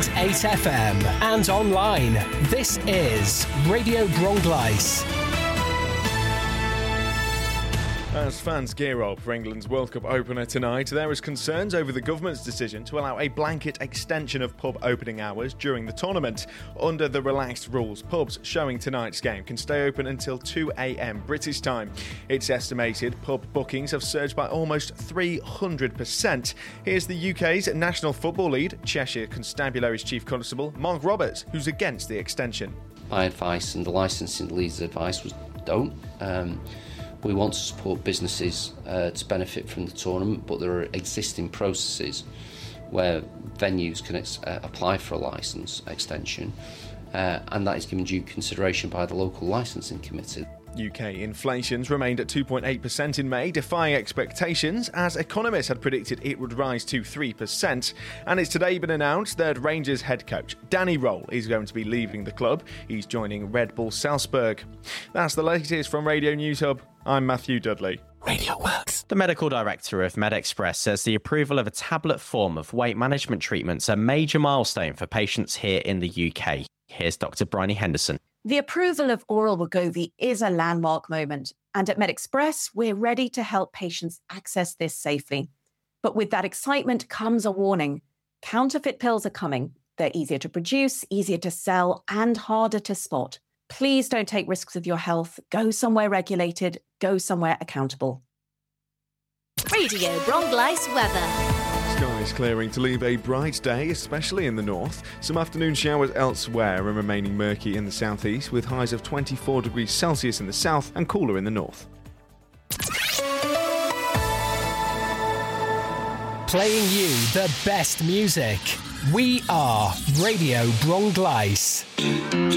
101.8 FM and online. This is Radio Bronglais. As fans gear up for England's World Cup opener tonight, there is concerns over the government's decision to allow a blanket extension of pub opening hours during the tournament. Under the relaxed rules, pubs showing tonight's game can stay open until 2 a.m. British time. It's estimated pub bookings have surged by almost 300%. Here's the UK's National Football Lead, Cheshire Constabulary's Chief Constable, Mark Roberts, who's against the extension. My advice and the licensing lead's advice was don't. We want to support businesses to benefit from the tournament, but there are existing processes where venues can apply for a licence extension, and that is given due consideration by the local licensing committee. UK inflation's remained at 2.8% in May, defying expectations, as economists had predicted it would rise to 3%. And it's today been announced that Rangers head coach Danny Röhl is going to be leaving the club. He's joining Red Bull Salzburg. That's the latest from Radio News Hub. I'm Matthew Dudley. Radio Works. The medical director of MedExpress says the approval of a tablet form of weight management treatment's a major milestone for patients here in the UK. Here's Dr. Bryony Henderson. The approval of oral Wegovy is a landmark moment, and at MedExpress, we're ready to help patients access this safely. But with that excitement comes a warning. Counterfeit pills are coming. They're easier to produce, easier to sell, and harder to spot. Please don't take risks with your health. Go somewhere regulated. Go somewhere accountable. Radio Bronglais weather. Skies clearing to leave a bright day, especially in the north. Some afternoon showers elsewhere and remaining murky in the southeast, with highs of 24 degrees Celsius in the south and cooler in the north. Playing you the best music. We are Radio Bronglais.